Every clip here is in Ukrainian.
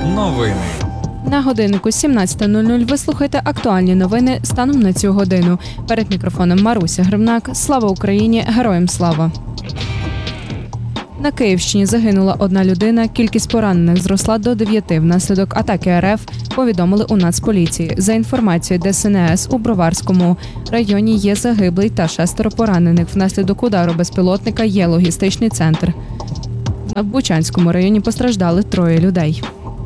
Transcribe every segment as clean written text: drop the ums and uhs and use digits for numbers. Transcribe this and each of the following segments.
Новини. На годиннику 17:00 ви слухаєте актуальні новини станом на цю годину. Перед мікрофоном Маруся Гривнак. Слава Україні! Героям слава! На Київщині загинула одна людина, кількість поранених зросла до 9 внаслідок атаки РФ, повідомили у Нацполіції. За інформацією ДСНС, у Броварському районі є загиблий та 6 поранених. Внаслідок удару безпілотника є логістичний центр. В Бучанському районі постраждали 3 людей.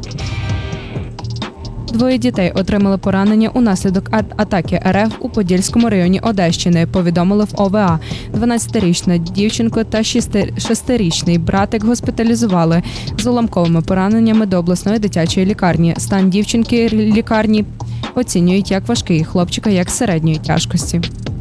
2 дітей отримали поранення унаслідок атаки РФ у Подільському районі Одещини, повідомили в ОВА. 12-річна дівчинка та 6-річний братик госпіталізували з уламковими пораненнями до обласної дитячої лікарні. Стан дівчинки лікарні оцінюють як важкий, хлопчика як середньої тяжкості.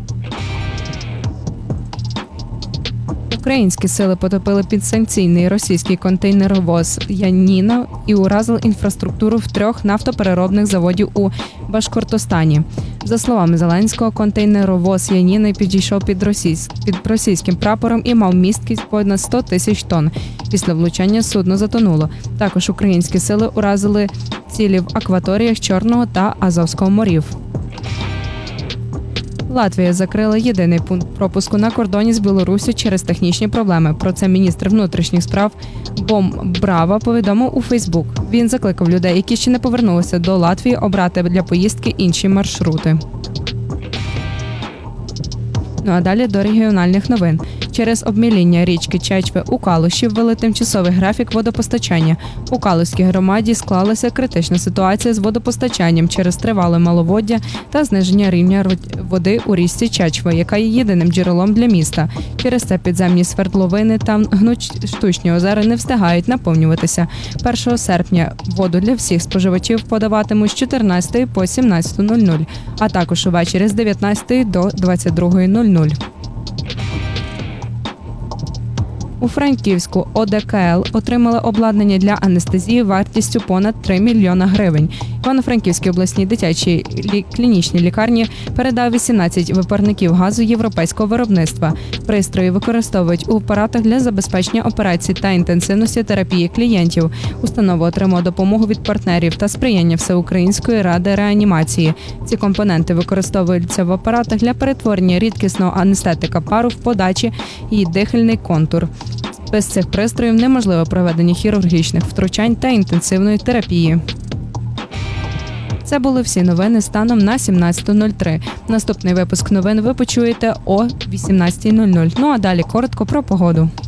Українські сили потопили підсанкційний російський контейнеровоз «Яніна» і уразили інфраструктуру в 3 нафтопереробних заводів у Башкортостані. За словами Зеленського, контейнеровоз «Яніна» підійшов під російським прапором і мав місткість понад 100 тисяч тонн. Після влучання судно затонуло. Також українські сили уразили цілі в акваторіях Чорного та Азовського морів. Латвія закрила єдиний пункт пропуску на кордоні з Білоруссю через технічні проблеми. Про це міністр внутрішніх справ Бом Брава повідомив у Фейсбук. Він закликав людей, які ще не повернулися до Латвії, обрати для поїздки інші маршрути. Ну а далі до регіональних новин. Через обміління річки Чечви у Калуші ввели тимчасовий графік водопостачання. У Калуській громаді склалася критична ситуація з водопостачанням через тривале маловоддя та зниження рівня води у річці Чечва, яка є єдиним джерелом для міста. Через це підземні свердловини та штучні озера не встигають наповнюватися. 1 серпня воду для всіх споживачів подаватимуть з 14 по 17:00, а також увечері з 19 до 22:00. У Франківську ОДКЛ отримали обладнання для анестезії вартістю понад 3 мільйона гривень. Івано-Франківській обласній дитячій клінічній лікарні передав 18 випарників газу європейського виробництва. Пристрої використовують у апаратах для забезпечення операцій та інтенсивності терапії клієнтів. Установа отримала допомогу від партнерів та сприяння Всеукраїнської ради реанімації. Ці компоненти використовуються в апаратах для перетворення рідкісного анестетика пару в подачі і дихальний контур. Без цих пристроїв неможливо проведення хірургічних втручань та інтенсивної терапії. Це були всі новини станом на 17:03. Наступний випуск новин ви почуєте о 18:00. Ну а далі коротко про погоду.